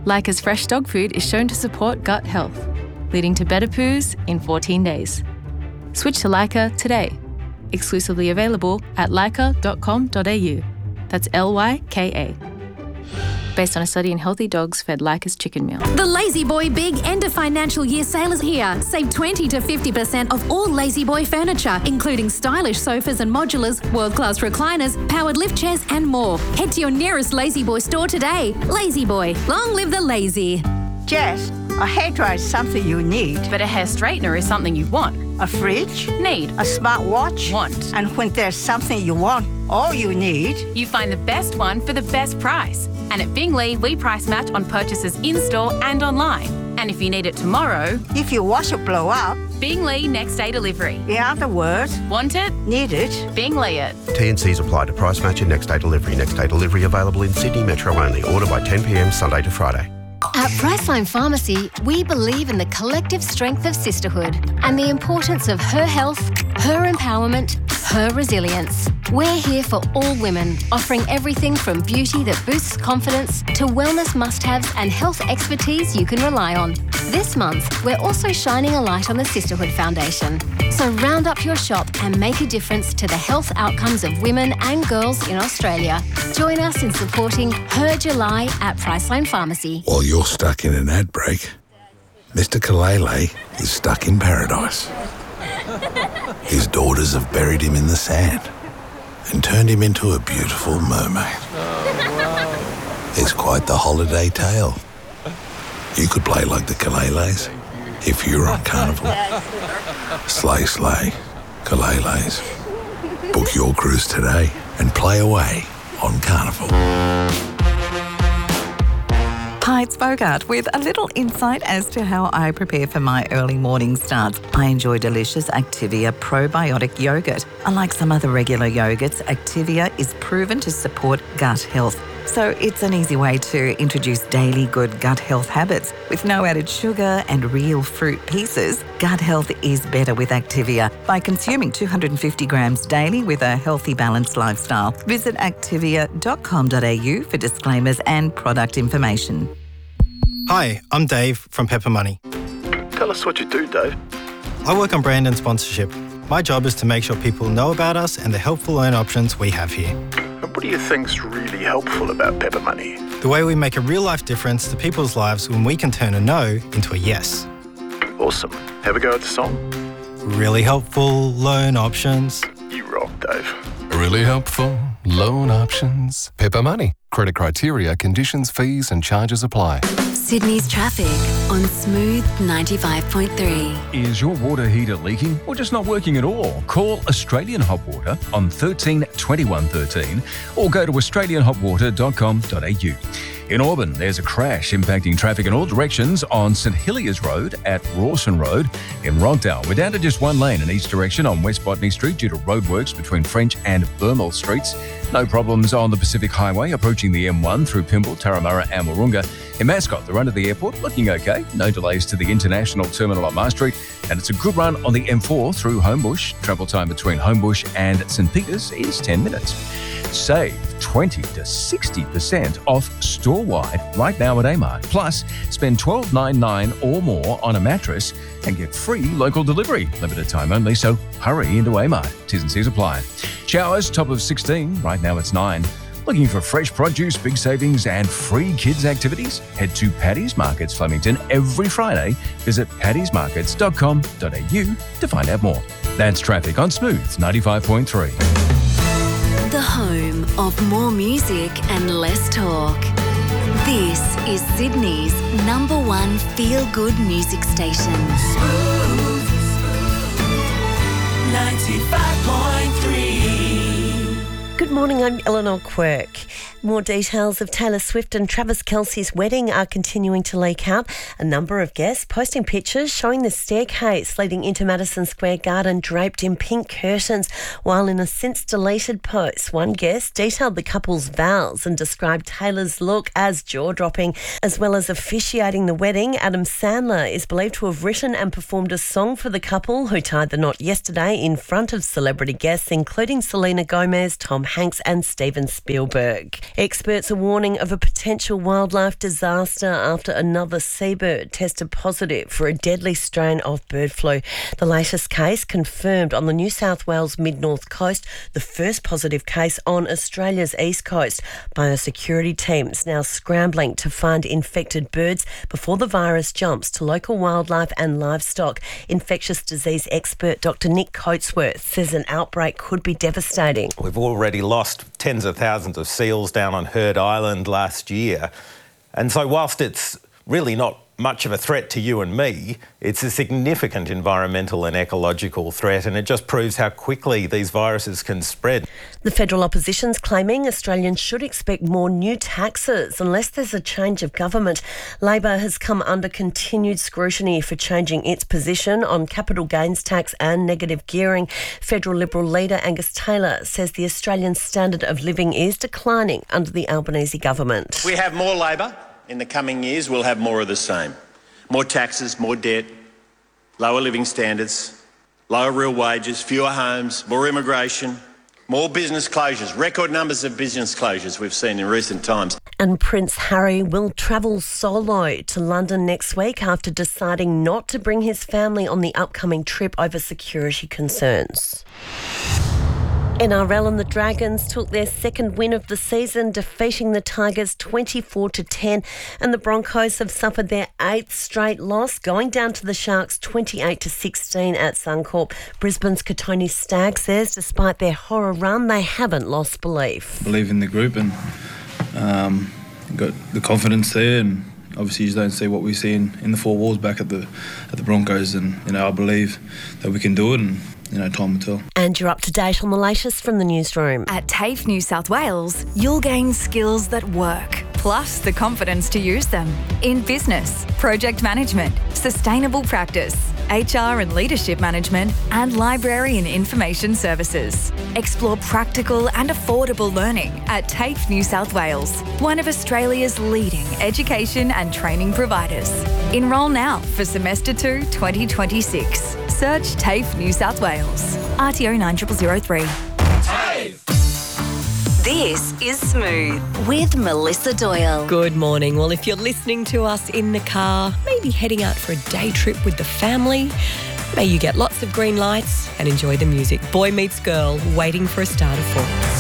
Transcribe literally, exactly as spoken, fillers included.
Leica's fresh dog food is shown to support gut health, leading to better poos in fourteen days. Switch to Leica today. Exclusively available at leica dot com dot a u. That's L Y K A. Based on a study in healthy dogs fed Leica's chicken meal. The Lazy Boy Big End of Financial Year sale is here. Save twenty to fifty percent off all Lazy Boy furniture, including stylish sofas and modulars, world-class recliners, powered lift chairs and more. Head to your nearest Lazy Boy store today. Lazy Boy, long live the lazy. Jess, a hairdryer is something you need. But a hair straightener is something you want. A fridge? Need. A smartwatch? Want. And when there's something you want, all you need... You find the best one for the best price. And at Bingley, we price match on purchases in-store and online. And if you need it tomorrow... If your washer blow up... Bingley next day delivery. In other words... Want it? Need it? Bingley it. T and Cs apply to price match and next day delivery. Next day delivery available in Sydney Metro only. Order by ten p m Sunday to Friday. At Priceline Pharmacy, we believe in the collective strength of sisterhood and the importance of her health, her empowerment, her resilience. We're here for all women, offering everything from beauty that boosts confidence to wellness must-haves and health expertise you can rely on. This month, we're also shining a light on the Sisterhood Foundation. So round up your shop and make a difference to the health outcomes of women and girls in Australia. Join us in supporting Her July at Priceline Pharmacy. While you're stuck in an ad break, Mister Kalele is stuck in paradise. His daughters have buried him in the sand and turned him into a beautiful mermaid. It's quite the holiday tale. You could play like the Kaleles if you were on Carnival. Slay, slay, Kaleles. Book your cruise today and play away on Carnival. Hi, it's Bogart with a little insight as to how I prepare for my early morning starts. I enjoy delicious Activia probiotic yogurt. Unlike some other regular yogurts, Activia is proven to support gut health. So it's an easy way to introduce daily good gut health habits. With no added sugar and real fruit pieces, gut health is better with Activia by consuming two hundred fifty grams daily with a healthy, balanced lifestyle. Visit activia dot com dot a u for disclaimers and product information. Hi, I'm Dave from Pepper Money. Tell us what you do, Dave. I work on brand and sponsorship. My job is to make sure people know about us and the helpful loan options we have here. And what do you think's really helpful about Pepper Money? The way we make a real-life difference to people's lives when we can turn a no into a yes. Awesome. Have a go at the song. Really helpful loan options. You rock, Dave. Really helpful loan options. Pepper Money. Credit criteria, conditions, fees and charges apply. Sydney's traffic on Smooth ninety-five point three. Is your water heater leaking or just not working at all? Call Australian Hot Water on thirteen twenty-one thirteen or go to australian hot water dot com dot a u. In Auburn, there's a crash impacting traffic in all directions on St Hilliers Road at Rawson Road. In Rockdale, we're down to just one lane in each direction on West Botany Street due to roadworks between French and Burmel Streets. No problems on the Pacific Highway approaching the M one through Pymble, Turramurra and Wahroonga. In Mascot, the run to the airport looking okay. No delays to the International Terminal on Mars Street. And it's a good run on the M four through Homebush. Travel time between Homebush and St Peters is ten minutes. Save twenty to sixty percent off store-wide right now at Amart. Plus, spend twelve ninety-nine or more on a mattress and get free local delivery. Limited time only, so hurry into Amart. T's and C's apply. Showers, top of sixteen. Right now it's nine. Looking for fresh produce, big savings and free kids activities? Head to Paddy's Markets Flemington every Friday. Visit paddys markets dot com dot a u to find out more. That's traffic on Smooth ninety-five point three. The home of more music and less talk. This is Sydney's number one feel-good music station. Smooth ninety-five point three. Good morning, I'm Eleanor Quirk. More details of Taylor Swift and Travis Kelce's wedding are continuing to leak out. A number of guests posting pictures showing the staircase leading into Madison Square Garden draped in pink curtains, while in a since-deleted post, one guest detailed the couple's vows and described Taylor's look as jaw-dropping. As well as officiating the wedding, Adam Sandler is believed to have written and performed a song for the couple, who tied the knot yesterday in front of celebrity guests including Selena Gomez, Tom Hanks and Steven Spielberg. Experts are warning of a potential wildlife disaster after another seabird tested positive for a deadly strain of bird flu. The latest case confirmed on the New South Wales mid-north coast, the first positive case on Australia's east coast. Biosecurity teams now scrambling to find infected birds before the virus jumps to local wildlife and livestock. Infectious disease expert Doctor Nick Coatsworth says an outbreak could be devastating. We've already lost tens of thousands of seals down on Heard Island last year. And so whilst it's really not much of a threat to you and me, it's a significant environmental and ecological threat, and it just proves how quickly these viruses can spread. The federal opposition's claiming Australians should expect more new taxes unless there's a change of government. Labor has come under continued scrutiny for changing its position on capital gains tax and negative gearing. Federal Liberal leader Angus Taylor says the Australian standard of living is declining under the Albanese government. We have more Labor. In the coming years, we'll have more of the same. More taxes, more debt, lower living standards, lower real wages, fewer homes, more immigration, more business closures, record numbers of business closures we've seen in recent times. And Prince Harry will travel solo to London next week after deciding not to bring his family on the upcoming trip over security concerns. N R L and the Dragons took their second win of the season, defeating the Tigers twenty-four to ten, and the Broncos have suffered their eighth straight loss, going down to the Sharks twenty-eight to sixteen at Suncorp. Brisbane's Katoni Stagg says despite their horror run, they haven't lost belief. Believe in the group and um, got the confidence there, and obviously you don't see what we see in, in the four walls back at the at the Broncos, and you know I believe that we can do it, and you know, time will tell. And you're up to date on the latest from the newsroom. At TAFE New South Wales, you'll gain skills that work, plus the confidence to use them in business, project management, sustainable practice, H R and leadership management, and library and information services. Explore practical and affordable learning at TAFE New South Wales, one of Australia's leading education and training providers. Enrol now for semester two twenty twenty-six. Search TAFE New South Wales. R T O nine zero zero zero three. This is Smooth with Melissa Doyle. Good morning. Well, if you're listening to us in the car, maybe heading out for a day trip with the family, may you get lots of green lights and enjoy the music. Boy Meets Girl, Waiting for a Star to Fall.